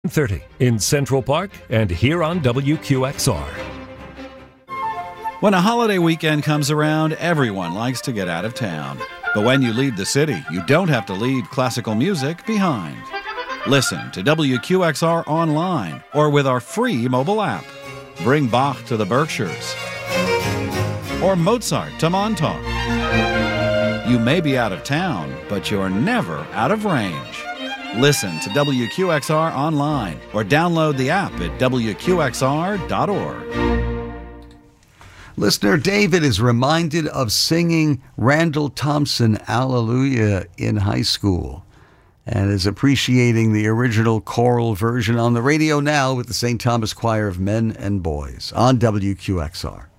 30 in Central Park and here on WQXR. When a holiday weekend comes around, everyone likes to get out of town. But when you leave the city, you don't have to leave classical music behind. Listen to WQXR online or with our free mobile app. Bring Bach to the Berkshires or Mozart to Montauk. You may be out of town, but you're never out of range. Listen to WQXR online or download the app at WQXR.org. Listener David is reminded of singing Randall Thompson, Alleluia, in high school and is appreciating the original choral version on the radio now with the St. Thomas Choir of Men and Boys on WQXR.